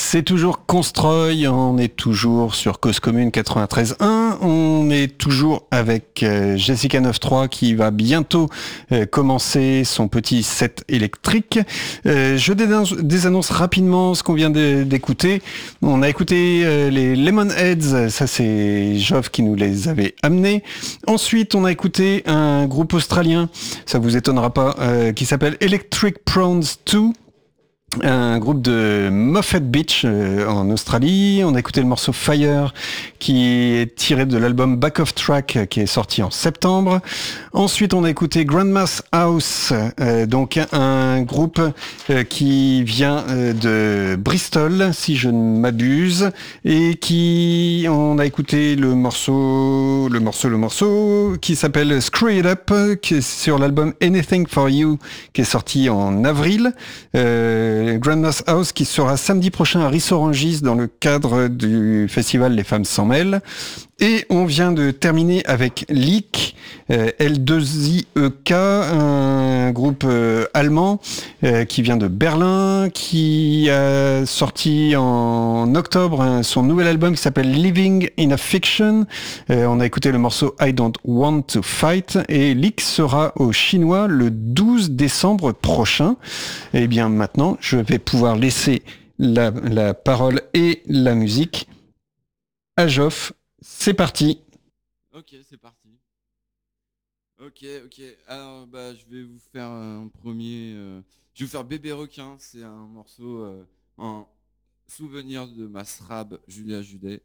C'est toujours Constroy, on est toujours sur Cause Commune 93.1, on est toujours avec Jessica 93 qui va bientôt commencer son petit set électrique. Je désannonce rapidement ce qu'on vient d'écouter. On a écouté les Lemonheads, ça c'est Joff qui nous les avait amenés. Ensuite on a écouté un groupe australien, ça vous étonnera pas, qui s'appelle Electric Prawns 2. Un groupe de Moffat Beach en Australie. On a écouté le morceau Fire qui est tiré de l'album Back of Track qui est sorti en septembre. Ensuite on a écouté Grandma's House, donc un groupe qui vient de Bristol si je ne m'abuse, et qui on a écouté le morceau qui s'appelle Screw It Up, qui est sur l'album Anything for You qui est sorti en avril. Grandma's House qui sera samedi prochain à Rissorangis dans le cadre du festival Les Femmes s'en mêlent. Et on vient de terminer avec Leak, L2IEK, un groupe allemand qui vient de Berlin, qui a sorti en octobre son nouvel album qui s'appelle Living in a Fiction. On a écouté le morceau I Don't Want to Fight, et Leak sera au Chinois le 12 décembre prochain. Et bien maintenant, je vais pouvoir laisser la parole et la musique à Joff. C'est parti. Ok, c'est parti. Ok. Alors, je vais vous faire un premier. Je vais vous faire Bébé Requin. C'est un morceau en souvenir de ma srab Julia Judet.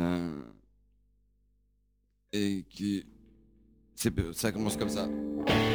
Et ça commence comme ça.